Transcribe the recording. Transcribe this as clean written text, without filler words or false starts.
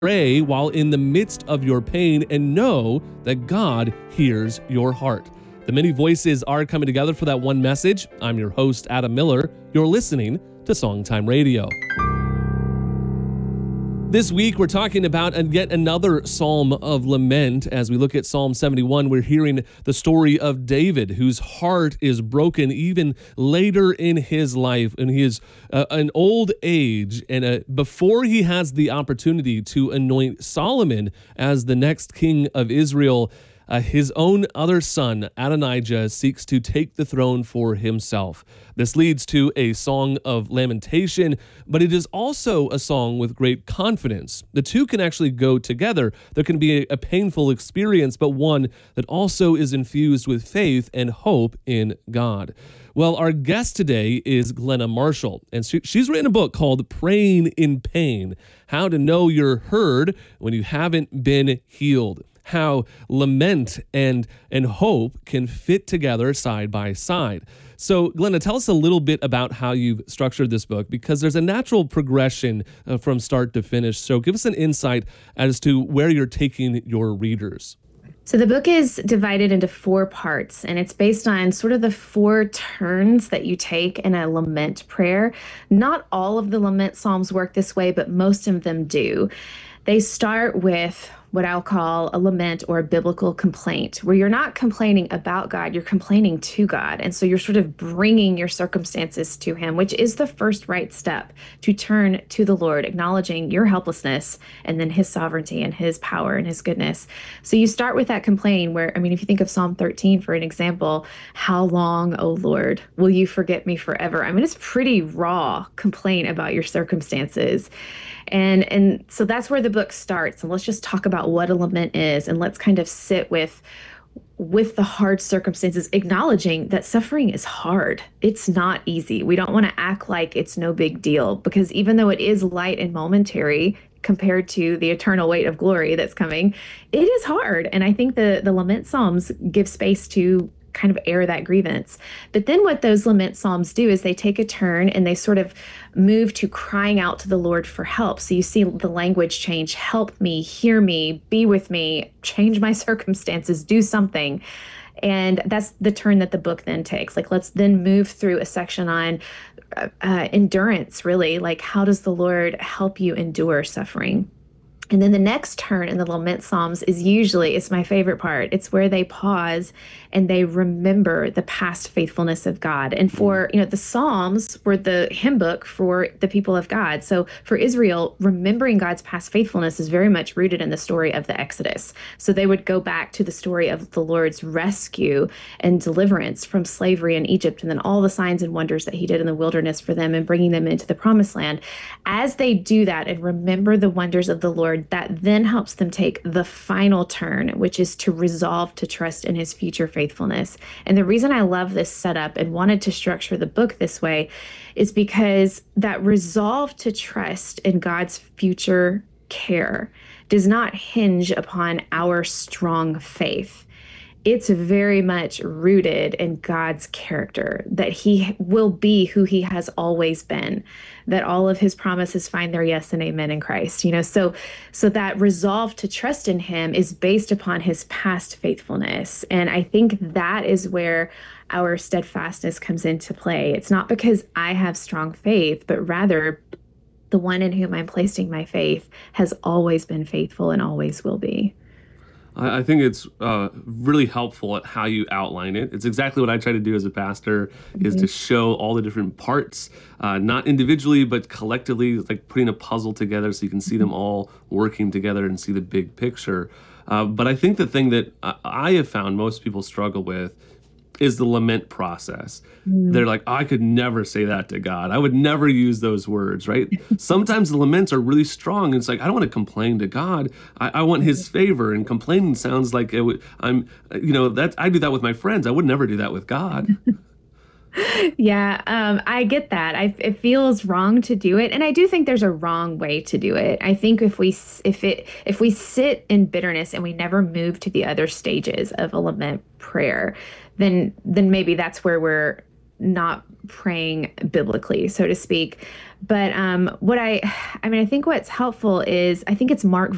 Pray while in the midst of your pain and know that God hears your heart. The many voices are coming together for that one message. I'm your host, Adam Miller. You're listening to Songtime Radio. This week, we're talking about yet another psalm of lament. As we look at Psalm 71, we're hearing the story of David, whose heart is broken even later in his life, in his an old age, and before he has the opportunity to anoint Solomon as the next king of Israel. His own other son, Adonijah, seeks to take the throne for himself. This leads to a song of lamentation, but it is also a song with great confidence. The two can actually go together. There can be a painful experience, but one that also is infused with faith and hope in God. Well, our guest today is Glenna Marshall, and she's written a book called Praying in Pain: How to Know You're Heard When You Haven't Been Healed. How lament and hope can fit together side by side. So, Glenna, tell us a little bit about how you've structured this book, because there's a natural progression from start to finish. So give us an insight as to where you're taking your readers. So the book is divided into 4 parts, and it's based on sort of the 4 turns that you take in a lament prayer. Not all of the lament psalms work this way, but most of them do. They start with what I'll call a lament or a biblical complaint, where you're not complaining about God, you're complaining to God. And so you're sort of bringing your circumstances to him, which is the first right step, to turn to the Lord, acknowledging your helplessness and then his sovereignty and his power and his goodness. So you start with that complaint where, if you think of Psalm 13, for an example, how long, O Lord, will you forget me forever? It's pretty raw complaint about your circumstances. And so that's where the book starts. And let's just talk about what a lament is, and let's kind of sit with the hard circumstances, acknowledging that suffering is hard. It's not easy. We don't want to act like it's no big deal, because even though it is light and momentary compared to the eternal weight of glory that's coming, it is hard. And I think the lament psalms give space to kind of air that grievance. But then what those lament psalms do is they take a turn and they sort of move to crying out to the Lord for help. So you see the language change: help me, hear me, be with me, change my circumstances, do something. And that's the turn that the book then takes. Let's then move through a section on endurance, really. How does the Lord help you endure suffering? And then the next turn in the lament psalms is usually, it's my favorite part, it's where they pause and they remember the past faithfulness of God. And for, the psalms were the hymn book for the people of God. So for Israel, remembering God's past faithfulness is very much rooted in the story of the Exodus. So they would go back to the story of the Lord's rescue and deliverance from slavery in Egypt, and then all the signs and wonders that he did in the wilderness for them and bringing them into the promised land. As they do that and remember the wonders of the Lord, that then helps them take the final turn, which is to resolve to trust in his future faithfulness. And the reason I love this setup and wanted to structure the book this way is because that resolve to trust in God's future care does not hinge upon our strong faith. It's very much rooted in God's character, that he will be who he has always been, that all of his promises find their yes and amen in Christ. So that resolve to trust in him is based upon his past faithfulness. And I think that is where our steadfastness comes into play. It's not because I have strong faith, but rather the one in whom I'm placing my faith has always been faithful and always will be. I think it's really helpful at how you outline it. It's exactly what I try to do as a pastor, is to show all the different parts, not individually, but collectively, like putting a puzzle together so you can see them all working together and see the big picture. But I think the thing that I have found most people struggle with is the lament process. They're like, I could never say that to God. I would never use those words, right? Sometimes the laments are really strong. It's like, I don't want to complain to God. I want his favor, and complaining sounds like I do that with my friends. I would never do that with God. Yeah, I get that. It feels wrong to do it, and I do think there's a wrong way to do it. I think if we sit in bitterness and we never move to the other stages of a lament prayer, then maybe that's where we're not praying biblically, so to speak. But I think what's helpful is, I think it's Mark